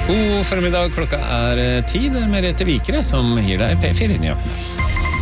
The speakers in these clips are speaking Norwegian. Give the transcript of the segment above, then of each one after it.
God formiddag, klokka 10, det Merete Vikre som gir deg P4-nyhetene.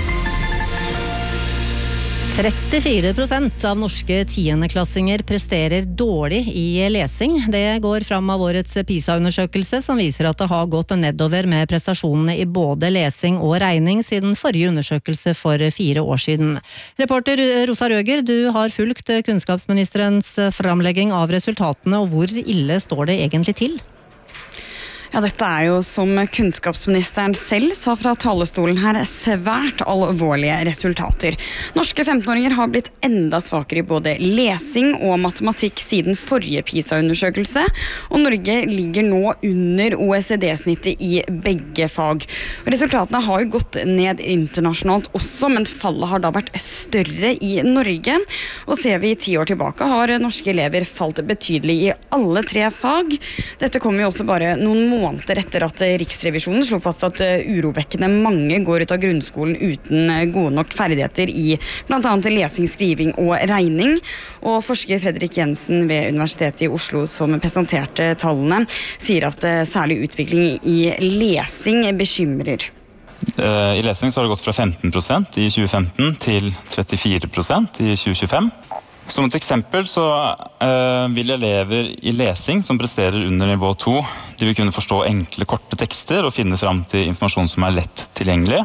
34% av norske tiendeklassinger presterer dårlig i lesing. Det går fram av årets PISA-undersøkelse, som viser at det har gått nedover med prestasjonene i både lesing og regning siden forrige undersøkelse for 4 år siden. Reporter Rosa Røger, du har fulgt kunnskapsministerens framlegging av resultatene, og hvor ille står det egentlig til? Ja, dette jo som kunnskapsministeren selv sa fra talerstolen her, svært alvorlige resultater. Norske 15-åringer har blitt enda svakere i både lesing og matematikk siden forrige PISA-undersøkelse, og Norge ligger nå under OECD-snittet i begge fag. Resultatene har jo gått ned internasjonalt også, men fallet har da vært større i Norge. Og ser vi 10 år tilbake, har norske elever falt betydelig i alle 3 fag. Dette kommer jo også bare noen måneder etter at Riksrevisjonen slo fast at urovekkende mange går ut av grunnskolen uten gode nok ferdigheter i blant annet lesing, skriving og regning. Og forsker Fredrik Jensen ved Universitetet i Oslo, som presenterte tallene, sier at særlig utvikling i lesing bekymrer. I lesing så har det gått fra 15% i 2015 til 34% i 2025. Som et eksempel så vil elever i lesing som presterer under nivå 2, de vil kunne forstå enkle, korte tekster og finne fram til informasjon som lett tilgjengelig.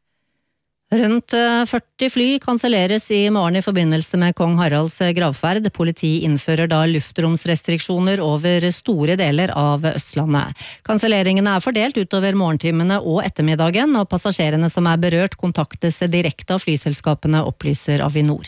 Rundt 40 fly kanselleres i morgen i forbindelse med Kong Haralds gravferd. Politiet innfører da luftromsrestriksjoner over store deler av Østlandet. Kanselleringene fordelt utover morgentimene og ettermiddagen, og passasjerene som berørt kontaktes direkte av flyselskapene, opplyser Avinor.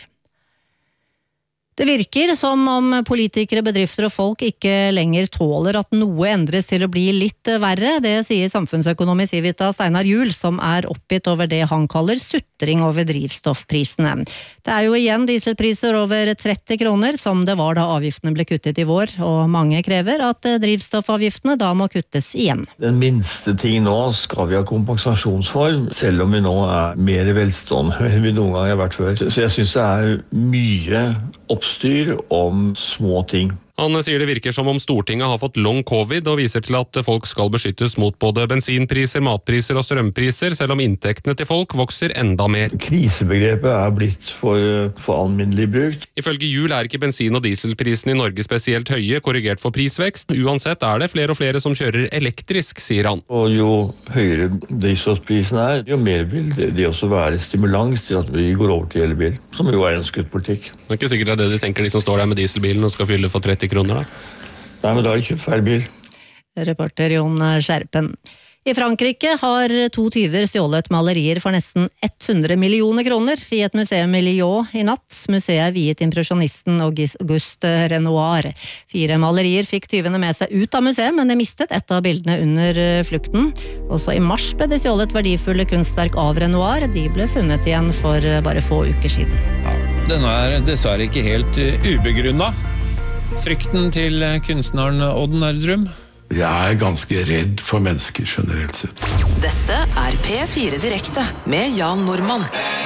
Det virker som om politikere, bedrifter og folk ikke lenger tåler at noe endres til å bli litt verre. Det sier samfunnsøkonom i Civita Steinar Juel, som oppgitt over det han kaller sutring over drivstoffprisene. Det jo igjen dieselpriser over 30 kroner, som det var da avgiftene ble kuttet i vår, og mange krever at drivstoffavgiftene da må kuttes igjen. Den minste ting nå skal vi ha kompensasjonsform, selv om vi nå mer velstående enn vi noen gang har vært før. Så jeg synes det mye oppstyr om små ting. Han sier det virker som om Stortinget har fått long covid og viser til at folk skal beskyttes mot både bensinpriser, matpriser og strømpriser, selv om inntektene til folk vokser enda mer. Krisebegrepet blitt for alminnelig brukt. Ifølge Juel ikke bensin- og dieselprisen i Norge spesielt høye, korrigert for prisvekst. Uansett det flere og flere som kjører elektrisk, sier han. Og jo høyere drivstoffprisen jo mer vil det også være stimulans til at vi går over til elbil, som jo en skutt politikk. Det ikke sikkert det de tenker, de som står der med dieselbilen og skal fylle for 30 kroner da. Nei, men da har de kjøpt feil bil. Reporter Jon Skjerpen. I Frankrike har 2 tyver stjålet malerier for nesten 100 millioner kroner i et museum i Lyon i natt. Museet viet impresjonisten Auguste Renoir. 4 malerier fikk tyvene med seg ut av museet, men de mistet et av bildene under flukten. Også i mars ble det stjålet verdifulle kunstverk av Renoir. De ble funnet igjen for bare få uker siden. Ja, den dessverre ikke helt ubegrunnet. Frykten til kunstneren Odd Nerdrum? Jeg ganske redd for mennesker generelt sett. Dette P4 Direkte med Jan Normann.